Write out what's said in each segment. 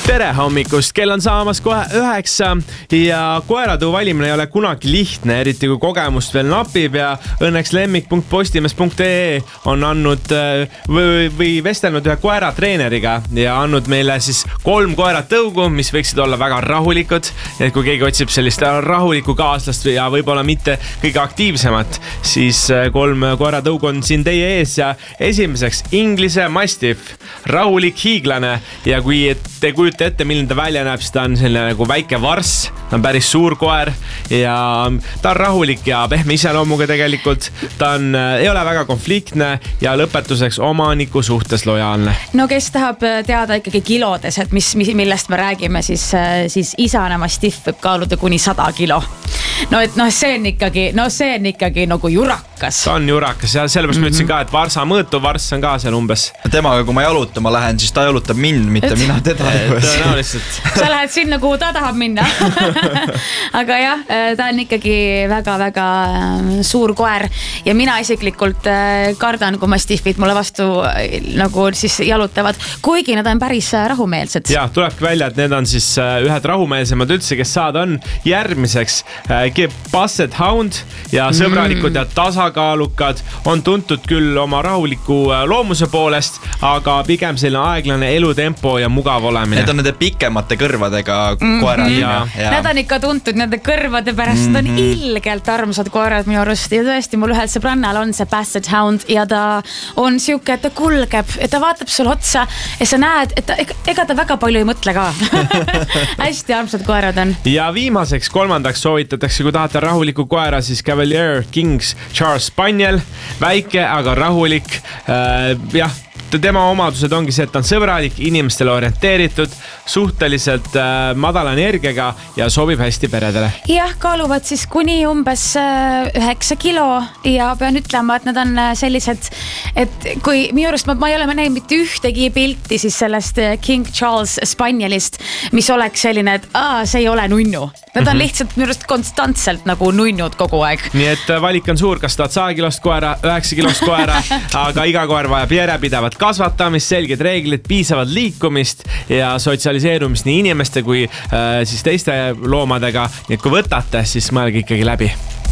Tere hommikust, kell on saamas kohe 9 ja koeratõu valimine ei ole kunagi lihtne, eriti kui kogemust veel napib ja õnneks lemmik.postimees.ee on andnud või vestelnud ühe koeratreeneriga ja andnud meile siis 3 koeratõugu, mis võiksid olla väga rahulikud. Et kui keegi otsib sellist rahulikku kaaslast ja võib-olla mitte kõige aktiivsemat, siis 3 koeratõugu on siin teie ees ja esimeseks Inglise Mastiff, rahulik hiiglane ja kui te kujute ette, milline ta välja näeb, siis ta on selline nagu väike varss, ta on päris suur koer ja ta on rahulik ja pehme iseloomuga tegelikult. Ta ei ole väga konfliktne ja lõpetuseks omaniku suhtes lojaalne. No kes tahab teada ikkagi kilodes, et millest me räägime, siis isane Mastiff võib kaaluda kuni 100 kilo. See on ikkagi nagu jurakas. Ta on jurakas ja sellepärast ma ütlesin ka, et varsa mõõtu varss on ka seal umbes. Temaga, kui ma jalutama lähen, siis ta jalutab mind, mitte mina teda. Sa lähed sinna, kuhu ta tahab minna. Aga jah, ta on ikkagi väga-väga suur koer ja mina isiklikult kardan, kui Mastiffid mulle vastu nagu siis jalutavad, kuigi nad on päris rahumeelsed. Ja, tulebki välja, et need on siis ühed rahumeelsemad üldse, kes saada on järgmiseks Basset Hound ja sõbralikud ja tasakaalukad on tuntud küll oma rahuliku loomuse poolest, aga pigem selline aeglane elutempo ja mugav olemine. Need on nende pikemate kõrvadega koerad. Need on ikka tuntud nende kõrvade pärast, on ilgelt armsad koerad minu arust ja tõesti mul ühel sõbrannal on see Basset Hound ja ta on siuke, et ta kulgeb ja ta vaatab sul otsa ja sa näed, et ega ta väga palju ei mõtle ka. Hästi armsad koerad on. Ja viimaseks 3. soovitatakse, kui tahate rahuliku koera, siis Cavalier King's Charles Spaniel, väike, aga rahulik. Tema omadused ongi see, et ta on sõbralik, inimestele orienteeritud, suhteliselt madala energiaga ja sobib hästi peredele. Jah, kaaluvad siis kuni umbes 9 kilo ja pean ütlema, et nad on sellised, et kui minu arust ma ei ole näinud mitte ühtegi pilti siis sellest King Charles Spanielist, mis oleks selline, et see ei ole nunnu. Nad on lihtsalt minu arust konstantselt nagu nunnud kogu aeg. Nii et valik on suur, kas taad 100 kilost koera, 9 kilost koera, aga iga koer vajab järjepidevat kasvatamist, selged reeglid, piisavad liikumist ja sotsialiseerumist nii inimeste kui siis teiste loomadega. Nii et kui võtate, siis mõelge ikkagi läbi.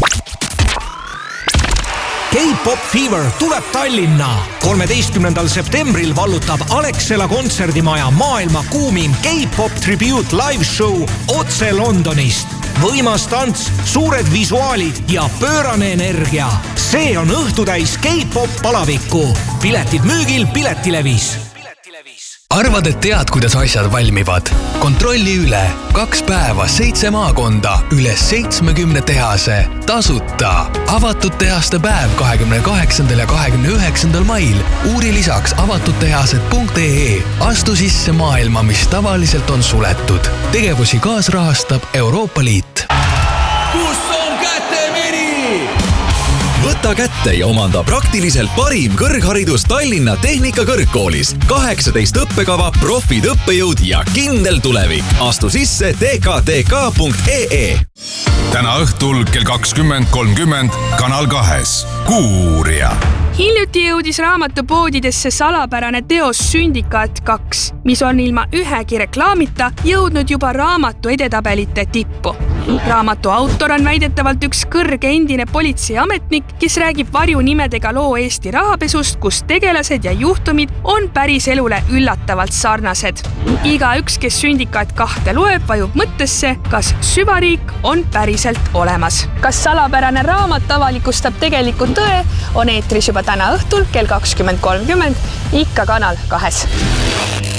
K-Pop Fever tuleb Tallinna. 13. septembril vallutab Alexela kontserdimaja maailma kuumim K-Pop Tribute live show otse Londonist. Võimas tants, suured visuaalid ja pöörane energia. See on õhtutäis K-Pop palavikku. Piletid müügil Piletilevis. Arvad, et tead, kuidas asjad valmivad? Kontrolli üle. 2 päeva, 7 maakonda, üle 70 tehase. Tasuta. Avatud tehaste päev 28. ja 29. mail. Uuri lisaks avatuttehased.ee. Astu sisse maailma, mis tavaliselt on suletud. Tegevusi kaasrahastab Euroopa Liit. Kus on kätemeri? Võta kätte ja omanda praktiliselt parim kõrgharidus Tallinna Tehnikakõrgkoolis. 18 õppekava, profid õppejõud ja kindel tulevik. Astu sisse tktk.ee. Täna õhtul kell 20.30 Kanal 2. Kuuuurija. Hiljuti jõudis raamatupoodidesse salapärane teos Sündikaat 2, mis on ilma ühegi reklaamita jõudnud juba raamatu edetabelite tippu. Raamatu autor on väidetavalt üks kõrge endine politseiametnik, kes räägib varjunimedega loo Eesti rahapesust, kus tegelased ja juhtumid on päris elule üllatavalt sarnased. Igaüks, kes Sündikaat 2 loeb, vajub mõttesse, kas süvariik on päriselt olemas. Kas salapärane raamat avalikustab tegelikult tõe, on eetris juba täna õhtul kell 20.30 ikka Kanal 2.